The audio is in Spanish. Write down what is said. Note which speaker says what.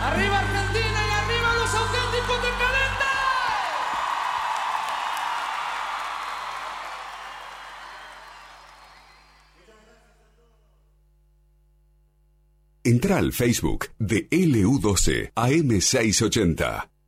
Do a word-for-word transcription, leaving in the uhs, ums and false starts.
Speaker 1: ¡Arriba Argentina y arriba los auténticos decadentes!
Speaker 2: Entra al Facebook de L U doce A M seiscientos ochenta.